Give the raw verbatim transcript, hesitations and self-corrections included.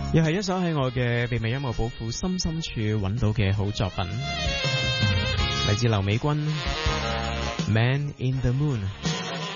又係一首喺我嘅秘密音樂寶庫深深處揾到嘅好作品，嚟自劉美君《Man in the Moon》。